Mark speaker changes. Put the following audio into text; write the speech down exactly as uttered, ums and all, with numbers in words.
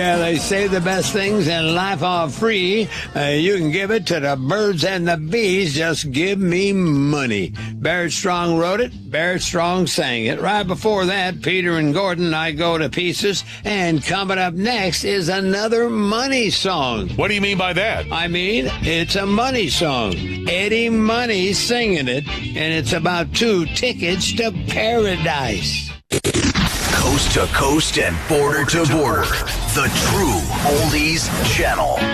Speaker 1: Yeah, they say the best things in life are free. Uh, you can give it to the birds and the bees. Just give me money. Barrett Strong wrote it. Barrett Strong sang it. Right before that, Peter and Gordon, I Go to Pieces. And coming up next is another money song.
Speaker 2: What do you mean by that?
Speaker 1: I mean, it's a money song. Eddie Money's singing it, and it's about two tickets to paradise.
Speaker 3: Coast to coast and border to border. The true Oldies Channel.